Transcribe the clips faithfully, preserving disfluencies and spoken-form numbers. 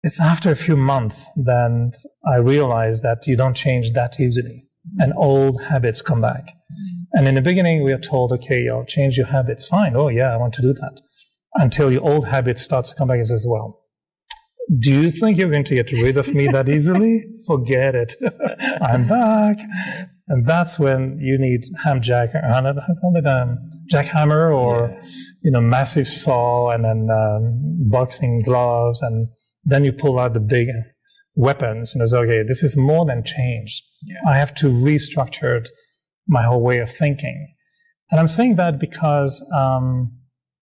it's after a few months that I realized that you don't change that easily, and old habits come back. And in the beginning, we are told, okay, you'll change your habits. Fine. Oh, yeah, I want to do that. Until your old habit starts to come back and says, well, do you think you're going to get rid of me that easily? Forget it. I'm back. And that's when you need ham jack, how call it, um, jackhammer, or, yeah. you know, massive saw, and then um, boxing gloves, and then you pull out the big weapons and it's okay, this is more than change. Yeah. I have to restructure my whole way of thinking. And I'm saying that because um,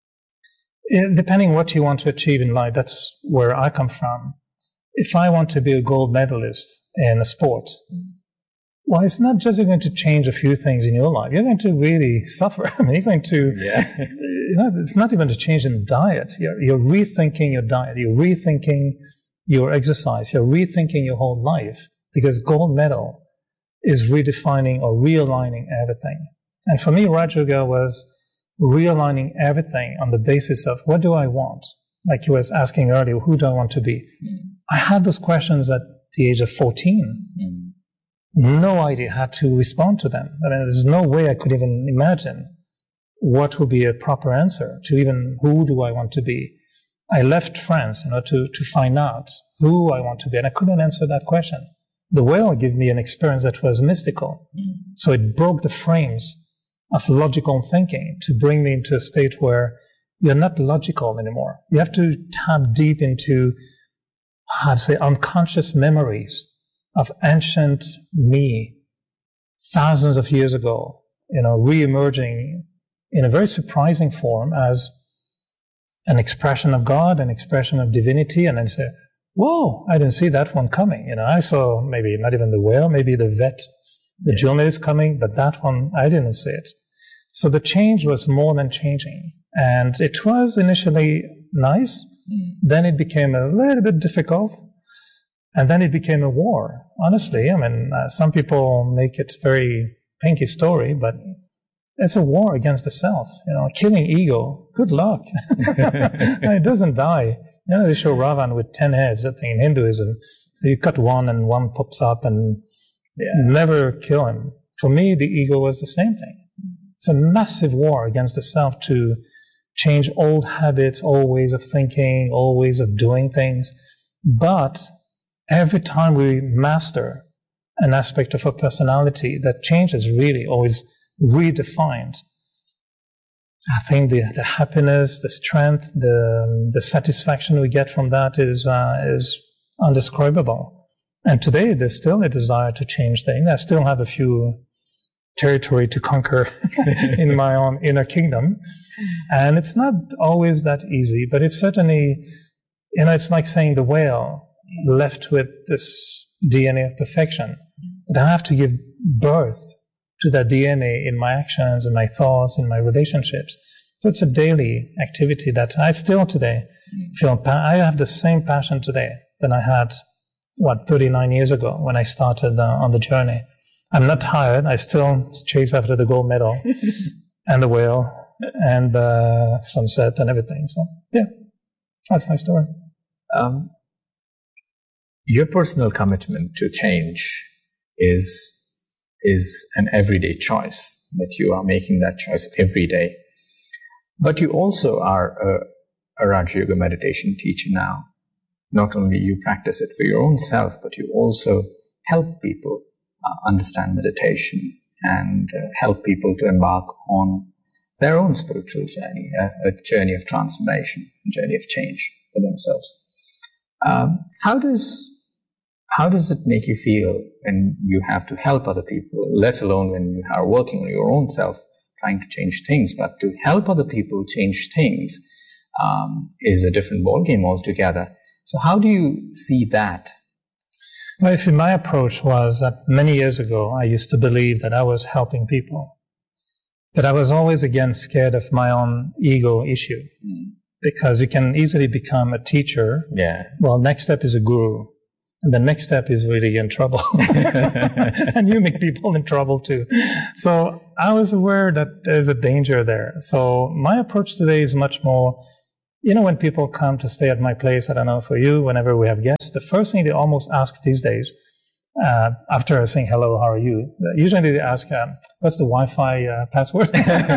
it, depending what you want to achieve in life, that's where I come from. If I want to be a gold medalist in a sport, well, it's not just you're going to change a few things in your life. You're going to really suffer. I mean, you're going to, yeah. you know, it's not even a change in diet. You're, you're rethinking your diet. You're rethinking your exercise. You're rethinking your whole life, because gold medal is redefining or realigning everything. And for me, Raj Yoga was realigning everything on the basis of, what do I want? Like you was asking earlier, who do I want to be? Mm. I had those questions at the age of fourteen. Mm. No idea how to respond to them. I mean, there's no way I could even imagine what would be a proper answer to even who do I want to be. I left France, you know, to, to find out who I want to be, and I couldn't answer that question. The whale gave me an experience that was mystical. Mm. So it broke the frames of logical thinking to bring me into a state where you're not logical anymore. You have to tap deep into, how to say, unconscious memories of ancient me, thousands of years ago, you know, re-emerging in a very surprising form as an expression of God, an expression of divinity, and then you say, whoa, I didn't see that one coming. You know, I saw maybe not even the whale, maybe the vet, the yeah. journalist coming, but that one, I didn't see it. So the change was more than changing. And it was initially nice. Mm. Then it became a little bit difficult. And then it became a war. Honestly, I mean, uh, some people make it very pinky story, but it's a war against the self. You know, killing ego, good luck. It doesn't die. You know, they show Ravan with ten heads, I think, in Hinduism. So you cut one and one pops up, and yeah. never kill him. For me, the ego was the same thing. It's a massive war against the self to change old habits, old ways of thinking, old ways of doing things. But every time we master an aspect of our personality, that change is really always redefined. I think the, the happiness, the strength, the the satisfaction we get from that is uh, is undescribable. And today, there's still a desire to change things. I still have a few territory to conquer in my own inner kingdom, and it's not always that easy. But it's certainly, you know, it's like saying the whale left with this D N A of perfection. But I have to give birth to that D N A in my actions, in my thoughts, in my relationships. So it's a daily activity that I still today feel. Pa- I have the same passion today than I had, what, thirty-nine years ago when I started uh, on the journey. I'm not tired. I still chase after the gold medal and the whale and uh, sunset and everything. So, yeah, that's my story. Um, your personal commitment to change is is an everyday choice, that you are making that choice every day. But you also are a, a Raja Yoga meditation teacher now. Not only you practice it for your own self, but you also help people uh, understand meditation and uh, help people to embark on their own spiritual journey, a, a journey of transformation, a journey of change for themselves. Um, how does How does it make you feel when you have to help other people, let alone when you are working on your own self, trying to change things? But to help other people change things um, is a different ballgame altogether. So how do you see that? Well, you see, my approach was that many years ago, I used to believe that I was helping people. But I was always, again, scared of my own ego issue. Mm. Because you can easily become a teacher. Yeah. Well, next step is a guru. And the next step is really in trouble. And you make people in trouble too. So I was aware that there's a danger there. So my approach today is much more you know, when people come to stay at my place, I don't know for you, whenever we have guests, the first thing they almost ask these days, uh, after saying hello, how are you? Usually they ask, um, what's the Wi-Fi uh, password?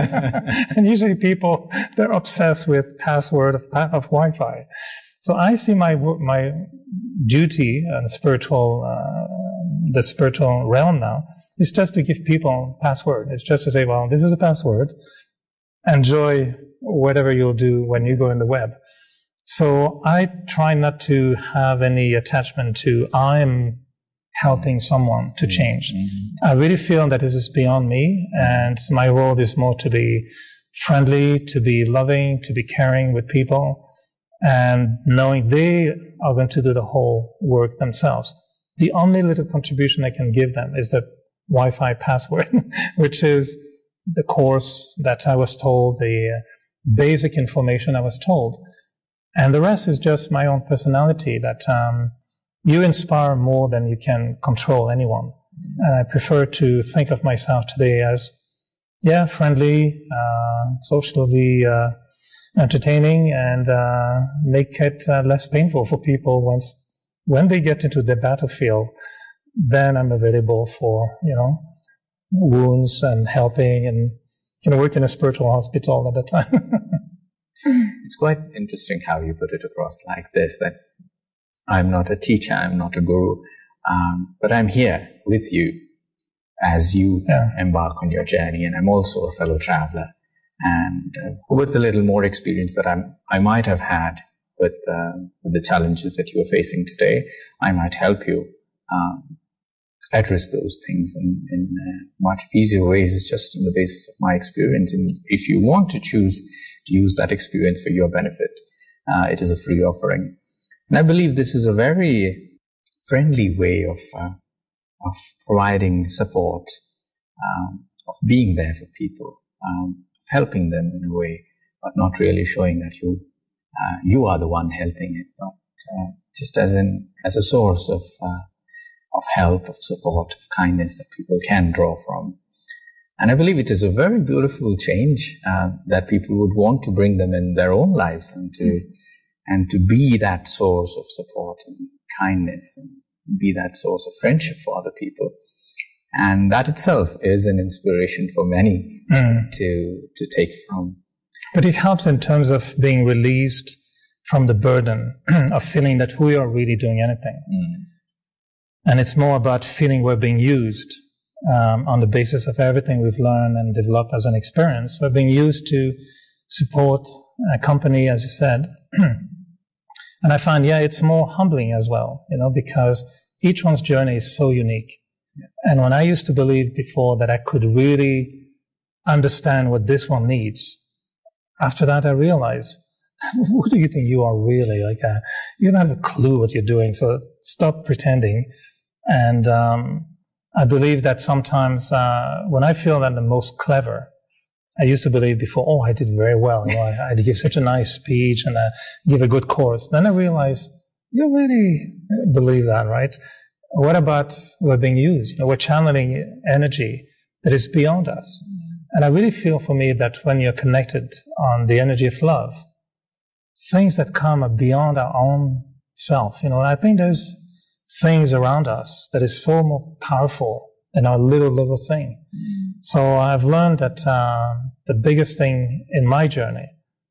And usually people, they're obsessed with password of, of Wi-Fi. So I see my my duty and spiritual, uh, the spiritual realm now is just to give people password. It's just to say, well, this is a password. Enjoy whatever you'll do when you go in the web. So I try not to have any attachment to I'm helping someone to change. Mm-hmm. I really feel that this is beyond me, and my role is more to be friendly, to be loving, to be caring with people, and knowing they are going to do the whole work themselves. The only little contribution I can give them is the Wi-Fi password, which is the course that I was told, the basic information I was told. And the rest is just my own personality, that um, you inspire more than you can control anyone. And I prefer to think of myself today as, yeah, friendly, uh, socially uh, entertaining, and uh, make it uh, less painful for people once when they get into the battlefield. Then I'm available for, you know, wounds and helping, and you know, work in a spiritual hospital at that time. It's quite interesting how you put it across like this, that I'm not a teacher, I'm not a guru, um, but I'm here with you as you yeah. embark on your journey, and I'm also a fellow traveler. And uh, with a little more experience that I'm, I might have had with, uh, with the challenges that you are facing today, I might help you um, address those things in, in uh, much easier ways. It's just on the basis of my experience. And if you want to choose to use that experience for your benefit, uh, it is a free offering. And I believe this is a very friendly way of uh, of providing support, um, of being there for people, um, of helping them in a way, but not really showing that you uh, you are the one helping it, but uh, just as in as a source of uh, of help, of support, of kindness that people can draw from. And I believe it is a very beautiful change uh, that people would want to bring them in their own lives, and to mm. and to be that source of support and kindness, and be that source of friendship for other people. And that itself is an inspiration for many mm. to to take from. But it helps in terms of being released from the burden of feeling that we are really doing anything. Mm. And it's more about feeling we're being used um, on the basis of everything we've learned and developed as an experience. We're being used to support a company, as you said. And I find, yeah, it's more humbling as well, you know, because each one's journey is so unique. Yeah. And when I used to believe before that I could really understand what this one needs, after that I realized, who do you think you are really? Like, uh, you don't have a clue what you're doing, so stop pretending. And um, I believe that sometimes uh, when I feel that I'm the most clever, I used to believe before, oh, I did very well. You know, I, I give such a nice speech and I give a good course. Then I realized, you really believe that, right? What about we're being used? You know, we're channeling energy that is beyond us. And I really feel for me that when you're connected on the energy of love, things that come are beyond our own self. You know, I think there's things around us that is so more powerful than our little, little thing. Mm. So I've learned that uh, the biggest thing in my journey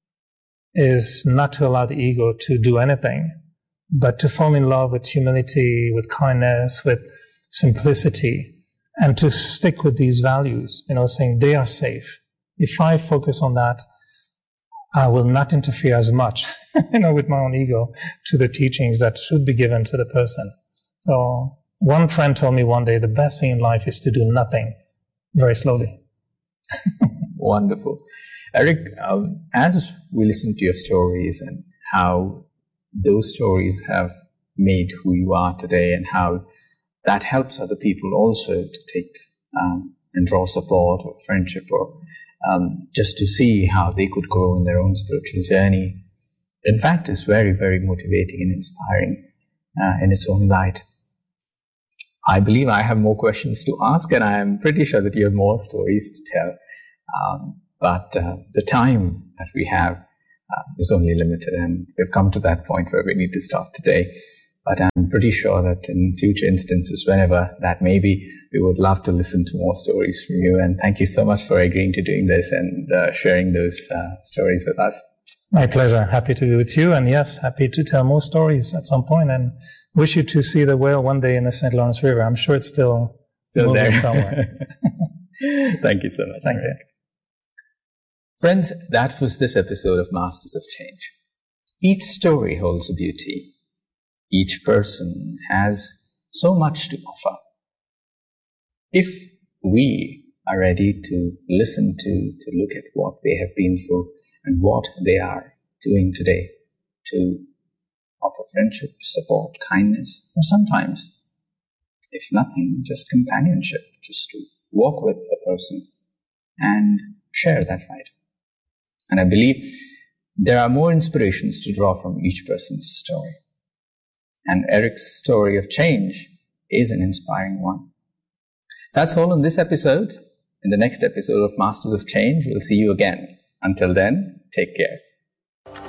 is not to allow the ego to do anything, but to fall in love with humility, with kindness, with simplicity, and to stick with these values, you know, saying they are safe. If I focus on that, I will not interfere as much, you know, with my own ego to the teachings that should be given to the person. So one friend told me one day, the best thing in life is to do nothing very slowly. Wonderful. Eric, um, as we listen to your stories and how those stories have made who you are today, and how that helps other people also to take um, and draw support or friendship, or um, just to see how they could grow in their own spiritual journey. In fact, it's very, very motivating and inspiring uh, in its own light. I believe I have more questions to ask, and I'm pretty sure that you have more stories to tell. Um, but uh, the time that we have uh, is only limited. And we've come to that point where we need to stop today. But I'm pretty sure that in future instances, whenever that may be, we would love to listen to more stories from you. And thank you so much for agreeing to doing this and uh, sharing those uh, stories with us. My pleasure. Happy to be with you. And yes, happy to tell more stories at some point, and wish you to see the whale one day in the Saint Lawrence River. I'm sure it's still, still there somewhere. Thank you so much. Thank you. Friends, that was this episode of Masters of Change. Each story holds a beauty. Each person has so much to offer. If we are ready to listen to, to look at what they have been through and what they are doing today to offer friendship, support, kindness, or sometimes, if nothing, just companionship, just to walk with a person and share that ride. And I believe there are more inspirations to draw from each person's story. And Eric's story of change is an inspiring one. That's all in this episode. In the next episode of Masters of Change, we'll see you again. Until then, take care.